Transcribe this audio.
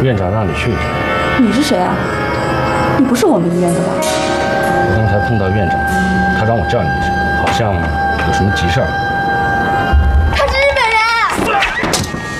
院长让你去一下。 你是谁啊？你不是我们医院的吧？ 我刚才碰到院长，他让我叫你一声，好像有什么急事儿。